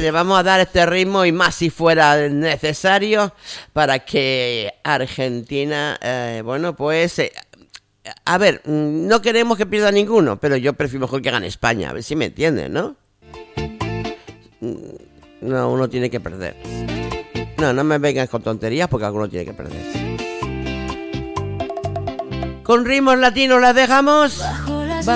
le vamos a dar este ritmo y más si fuera necesario para que Argentina, bueno, pues... a ver, no queremos que pierda ninguno, pero yo prefiero mejor que gane España, a ver si me entiendes, ¿no? No, uno tiene que perder. No me vengas con tonterías porque alguno tiene que perder. ¿Con ritmos latinos las dejamos?